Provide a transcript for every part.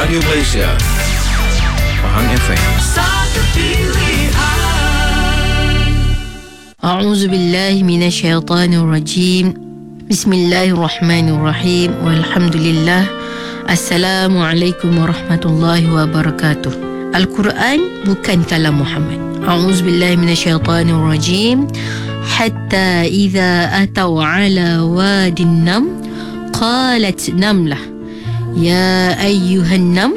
Radio Malaysia, Pahang FM. Satu pilihan. A'udzubillahi minasyaitanirrajim. Bismillahirrahmanirrahim. Walhamdulillah. Assalamualaikum warahmatullahi wabarakatuh. Al-Quran bukan kalam Muhammad. A'udzubillahi minasyaitanirrajim. Hatta idza ataw ala wadin nam qalat namlah ya ayyuhan nam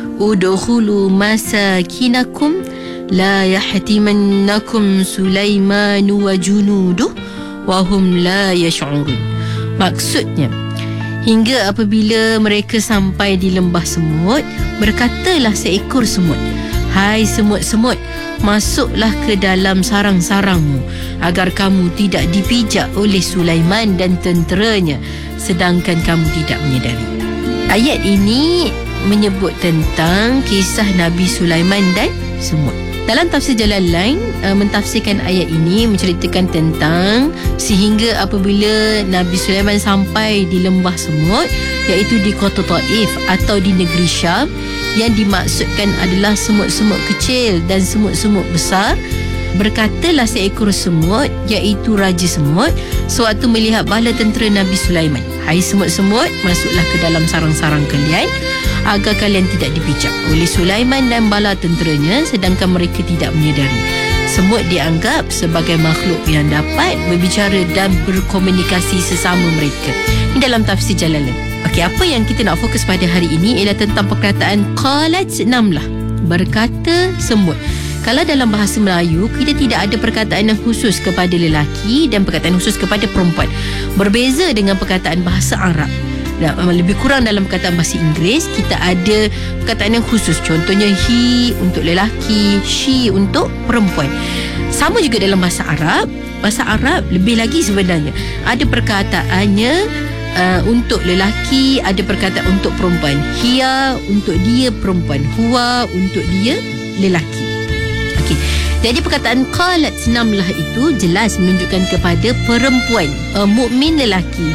udkhulu masakinakum la yahtimannakum Sulaiman wa junuduh wa hum la yash'urun. Maksudnya, hingga apabila mereka sampai di lembah semut, berkatalah seekor semut, hai semut-semut, masuklah ke dalam sarang-sarangmu agar kamu tidak dipijak oleh Sulaiman dan tenteranya sedangkan kamu tidak menyedari. Ayat ini menyebut tentang kisah Nabi Sulaiman dan semut. Dalam tafsir Jalalain mentafsirkan ayat ini menceritakan tentang sehingga apabila Nabi Sulaiman sampai di lembah semut, iaitu di kota Taif atau di negeri Syam, yang dimaksudkan adalah semut-semut kecil dan semut-semut besar. Berkatalah seekor semut, iaitu Raja Semut, sewaktu melihat bala tentera Nabi Sulaiman, hai semut-semut, masuklah ke dalam sarang-sarang kalian agar kalian tidak dipijak oleh Sulaiman dan bala tenteranya sedangkan mereka tidak menyedari. Semut dianggap sebagai makhluk yang dapat berbicara dan berkomunikasi sesama mereka. Ini dalam tafsir Jalalain. Okey, apa yang kita nak fokus pada hari ini ialah tentang perkataan qalat namlah, berkata semut. Kalau dalam bahasa Melayu, kita tidak ada perkataan yang khusus kepada lelaki dan perkataan khusus kepada perempuan. Berbeza dengan perkataan bahasa Arab. Lebih kurang dalam perkataan bahasa Inggeris, kita ada perkataan yang khusus. Contohnya he untuk lelaki, she untuk perempuan. Sama juga dalam bahasa Arab. Bahasa Arab lebih lagi sebenarnya. Ada perkataannya untuk lelaki, ada perkataan untuk perempuan. Hiya untuk dia perempuan, huwa untuk dia lelaki. Okey. Jadi perkataan qalat namlah itu jelas menunjukkan kepada perempuan, mukmin lelaki,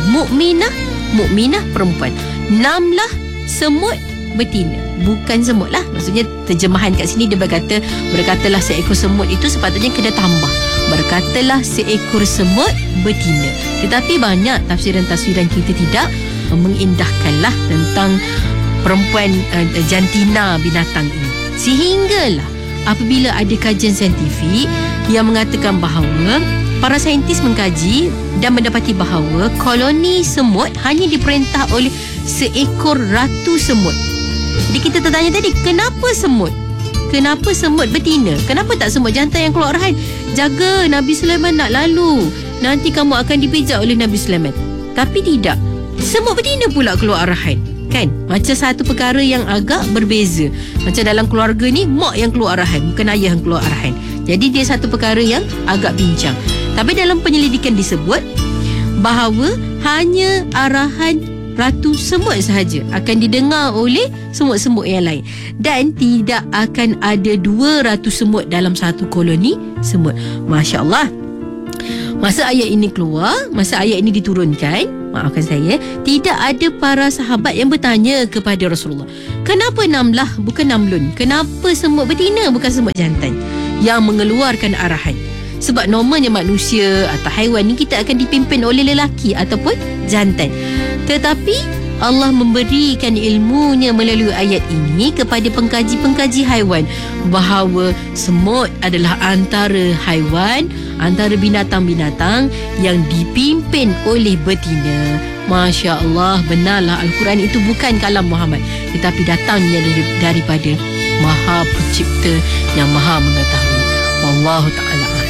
mukminah perempuan. Namlah semut betina, bukan semut lah. Maksudnya terjemahan kat sini dia berkatalah seekor semut itu sepatutnya kena tambah, berkatalah seekor semut betina. Tetapi banyak tafsiran-tafsiran kita tidak mengindahkanlah tentang perempuan jantina binatang ini. Sehinggalah apabila ada kajian saintifik yang mengatakan bahawa para saintis mengkaji dan mendapati bahawa koloni semut hanya diperintah oleh seekor ratu semut. Jadi kita tertanya tadi, kenapa semut? Kenapa semut betina? Kenapa tak semut jantan yang keluar arahan? Jaga Nabi Sulaiman nak lalu, nanti kamu akan dipijak oleh Nabi Sulaiman. Tapi tidak, semut betina pula keluar arahan. Kan? Macam satu perkara yang agak berbeza. Macam dalam keluarga ni, mak yang keluar arahan, bukan ayah yang keluar arahan. Jadi dia satu perkara yang agak bincang. Tapi dalam penyelidikan disebut bahawa hanya arahan ratu semut sahaja akan didengar oleh semut-semut yang lain. Dan tidak akan ada 2 ratu semut dalam satu koloni semut. Masya Allah. Masa ayat ini keluar, masa ayat ini diturunkan, maafkan saya, tidak ada para sahabat yang bertanya kepada Rasulullah, kenapa namlah bukan namlun? Kenapa semut betina bukan semut jantan yang mengeluarkan arahan? Sebab normalnya manusia atau haiwan ni kita akan dipimpin oleh lelaki ataupun jantan. Tetapi Allah memberikan ilmunya melalui ayat ini kepada pengkaji-pengkaji haiwan bahawa semut adalah antara haiwan, antara binatang-binatang yang dipimpin oleh betina. Masya Allah, benarlah Al-Quran itu bukan kalam Muhammad, tetapi datangnya daripada Maha Pencipta yang Maha Mengetahui. Wallahu ta'ala.